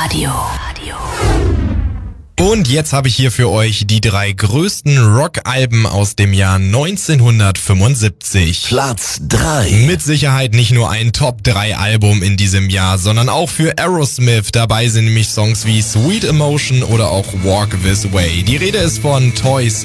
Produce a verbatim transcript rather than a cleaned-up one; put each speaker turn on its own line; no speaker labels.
Radio.
Und jetzt habe ich hier für euch die drei größten Rock-Alben aus dem Jahr neunzehnhundertfünfundsiebzig.
Platz drei.
Mit Sicherheit nicht nur ein Top drei Album in diesem Jahr, sondern auch für Aerosmith. Dabei sind nämlich Songs wie Sweet Emotion oder auch Walk This Way. Die Rede ist von Toys